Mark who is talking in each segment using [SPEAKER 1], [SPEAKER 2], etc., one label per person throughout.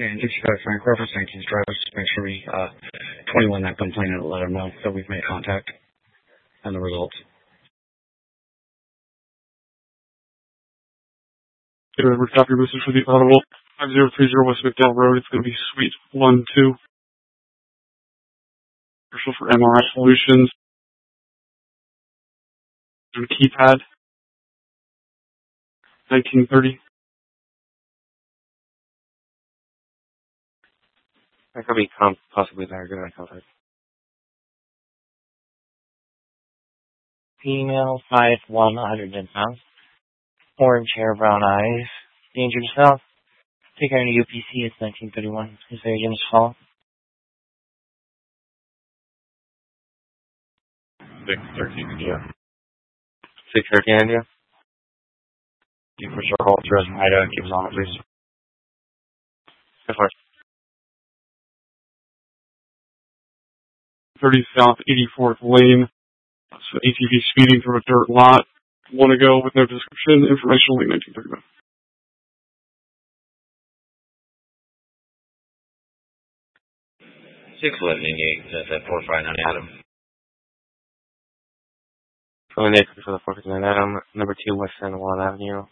[SPEAKER 1] and 65 Frank reference 19's driver. Just make sure we 21 that complainant and let him know that we've made contact and the results.
[SPEAKER 2] Remember, copy message for the Audible 5030 West McDowell Road. It's going to be Suite 1-2. Commercial for MRI Solutions. Keypad. 1930.
[SPEAKER 3] That could be possibly very good. I contact.
[SPEAKER 4] Female, 5'1", 100 pounds. Orange hair, brown eyes. Dangerous health. Take her to UPC. It's 1931. Is there Jim's fault?
[SPEAKER 3] 613, yeah. 613, yeah.
[SPEAKER 1] You for sure hold through as Ida and keep us on it, please.
[SPEAKER 3] Go for it.
[SPEAKER 2] 30 South 84th Lane. So ATV speeding through a dirt lot. Want to go with no description. Information only 1931.
[SPEAKER 5] 611 that's at 459 Adam.
[SPEAKER 3] Phone Nick for the 459 Adam, number 2 West San Juan Avenue.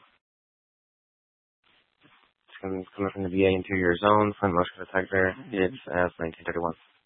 [SPEAKER 3] It's coming from the VA interior zone, front motion detector. It's as 1931.